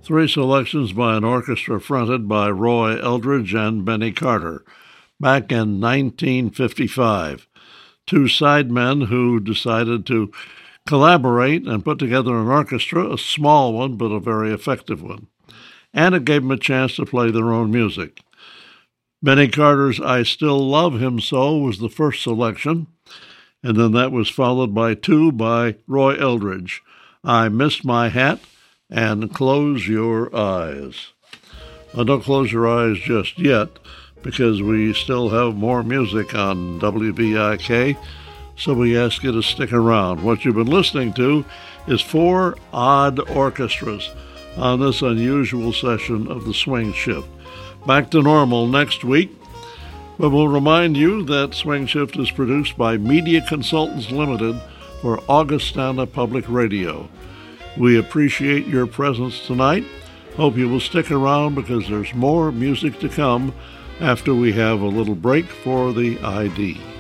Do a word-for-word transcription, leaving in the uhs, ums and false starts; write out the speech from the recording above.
Three selections by an orchestra fronted by Roy Eldridge and Benny Carter, back in nineteen fifty-five. Two sidemen who decided to collaborate and put together an orchestra, a small one but a very effective one. And it gave them a chance to play their own music. Benny Carter's I Still Love Him So was the first selection, and then that was followed by two by Roy Eldridge, I Miss My Hat and Close Your Eyes. Now, don't close your eyes just yet, because we still have more music on W B I K, so we ask you to stick around. What you've been listening to is four odd orchestras on this unusual session of the Swing Shift. Back to normal next week, but we'll remind you that Swing Shift is produced by Media Consultants Limited for Augustana Public Radio. We appreciate your presence tonight. Hope you will stick around because there's more music to come after we have a little break for the I D.